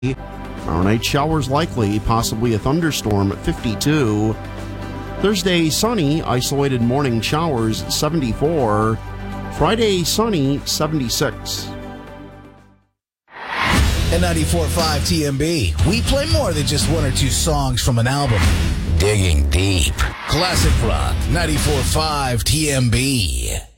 Tomorrow night, showers likely, possibly a thunderstorm at 52. Thursday, sunny, isolated morning showers, 74. Friday, sunny, 76. At 94.5 TMB, we play more than just one or two songs from an album. Digging deep. Classic rock, 94.5 TMB.